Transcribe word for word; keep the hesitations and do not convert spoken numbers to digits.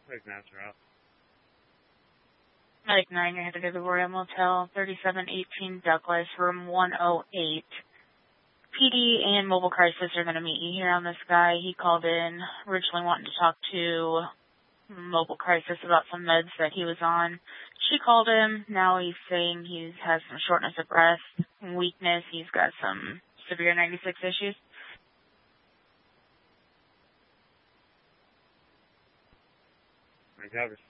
Like maps are up. Medic nine, you're headed to the Royal Motel, thirty-seven eighteen Douglas, room one oh eight. P D and Mobile Crisis are going to meet you here on this guy. He called in originally wanting to talk to Mobile Crisis about some meds that he was on. She called him. Now he's saying he has some shortness of breath, weakness. He's got some severe ninety-six issues. I got